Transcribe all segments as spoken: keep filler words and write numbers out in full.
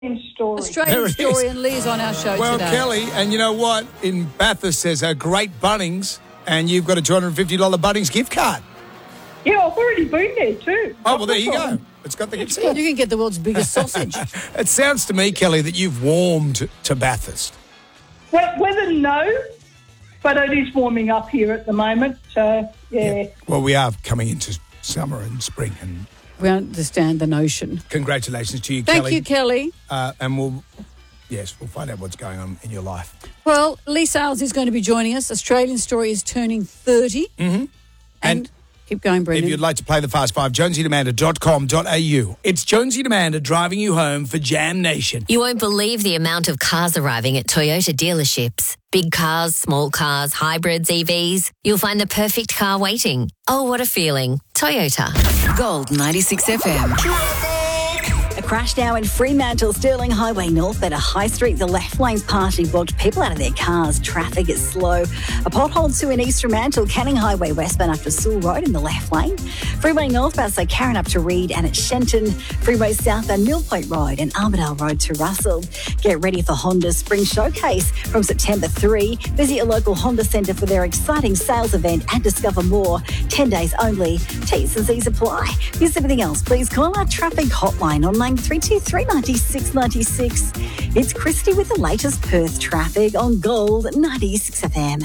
Story. Australian story, and Lee's on our show well, today. Well, Kelly, and you know what? In Bathurst, there's a great Bunnings, and you've got a two hundred fifty dollars Bunnings gift card. Yeah, I've already been there too. Oh, well, there you go. It's got the gift card. You can get the world's biggest sausage. It sounds to me, Kelly, that you've warmed to Bathurst. Well, weather, no, but it is warming up here at the moment, so, yeah. yeah. Well, we are coming into summer and spring, and we understand the notion. Congratulations to you, Thank Kelly. Thank you, Kelly. Uh, and we'll, yes, we'll find out what's going on in your life. Well, Lee Sales is going to be joining us. Australian Story is turning thirty. Mm-hmm. And, and keep going, Brendan. If you'd like to play the Fast Five, jonesy demanda dot com dot a u. It's Jonesy Demanda driving you home for Jam Nation. You won't believe the amount of cars arriving at Toyota dealerships. Big cars, small cars, hybrids, E Vs. You'll find the perfect car waiting. Oh, what a feeling. Toyota. Gold ninety-six F M. A crash now in Fremantle, Stirling Highway North at a high street. The left lane's partially blocked. People out of their cars. Traffic is slow. A pothole too in East Fremantle, Canning Highway westbound after Sewell Road in the left lane. Freeway northbound, so Karen up to Reed and at Shenton. Freeway southbound, Mill Point Road and Armidale Road to Russell. Get ready for Honda's Spring Showcase from September third. Visit your local Honda centre for their exciting sales event and discover more. ten days only. T's and C's apply. If there's anything else, please call our traffic hotline on line three two three, nine six nine six. It's Christy with the latest Perth traffic on Gold ninety-six F M.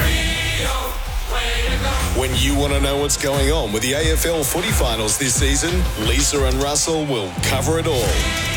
When you want to know what's going on with the A F L footy finals this season, Lisa and Russell will cover it all.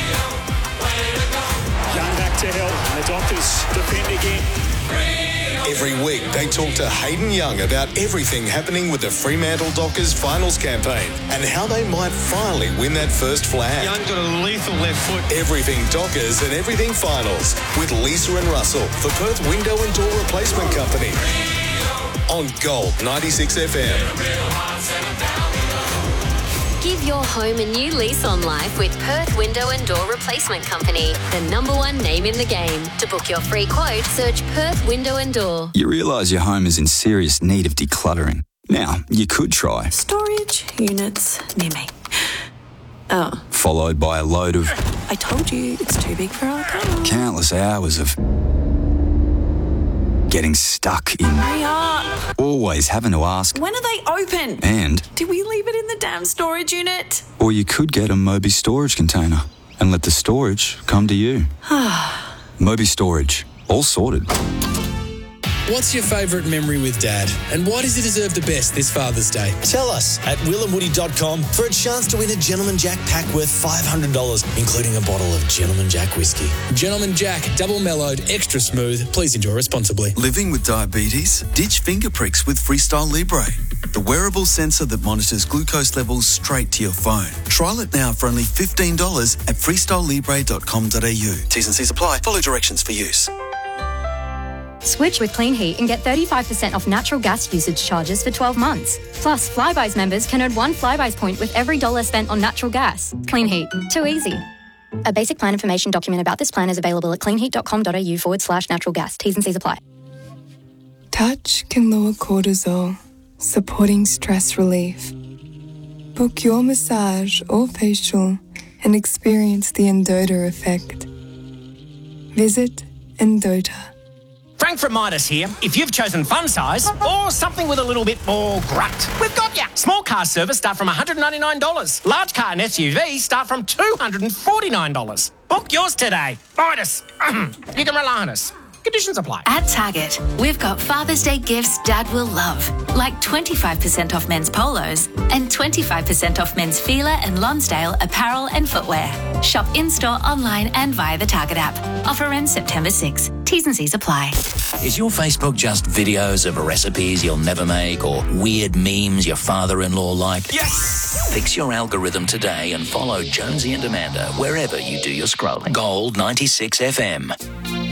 Young back to help. The Dockers defend again. Every week, they talk to Hayden Young about everything happening with the Fremantle Dockers finals campaign and how they might finally win that first flag. Young got a lethal left foot. Everything Dockers and everything finals with Lisa and Russell for Perth Window and Door Replacement Company on Gold ninety-six F M. Give your home a new lease on life with Perth Window and Door Replacement Company, the number one name in the game. To book your free quote, search Perth Window and Door. You realise your home is in serious need of decluttering. Now, you could try storage units near me. Oh. Followed by a load of... I told you it's too big for our car. Countless hours of... getting stuck in... Hurry up. Always having to ask... when are they open? And... did we leave it in the damn storage unit? Or you could get a Moby storage container and let the storage come to you. Moby Storage. All sorted. What's your favourite memory with Dad? And why does he deserve the best this Father's Day? Tell us at will and woody dot com for a chance to win a Gentleman Jack pack worth five hundred dollars, including a bottle of Gentleman Jack whiskey. Gentleman Jack, double mellowed, extra smooth. Please enjoy responsibly. Living with diabetes? Ditch finger pricks with Freestyle Libre, the wearable sensor that monitors glucose levels straight to your phone. Trial it now for only fifteen dollars at freestyle libre dot com dot a u. T's and C's apply. Follow directions for use. Switch with Clean Heat and get thirty-five percent off natural gas usage charges for twelve months. Plus, Flybuys members can earn one Flybuys point with every dollar spent on natural gas. Clean Heat. Too easy. A basic plan information document about this plan is available at cleanheat dot com dot a u forward slash natural gas. T's and C's apply. Touch can lower cortisol, supporting stress relief. Book your massage or facial and experience the Endota effect. Visit Endota. Frank from Midas here. If you've chosen fun size or something with a little bit more grunt, we've got ya. Small car service start from one hundred ninety-nine dollars. Large car and S U V start from two hundred forty-nine dollars. Book yours today. Midas. You can rely on us. Conditions apply. At Target, we've got Father's Day gifts Dad will love, like twenty-five percent off men's polos and twenty-five percent off men's Fila and Lonsdale apparel and footwear. Shop in-store, online and via the Target app. Offer ends September sixth. T's and C's apply. Is your Facebook just videos of recipes you'll never make or weird memes your father-in-law liked? Yes! Fix your algorithm today and follow Jonesy and Amanda wherever you do your scrolling. Gold ninety-six F M.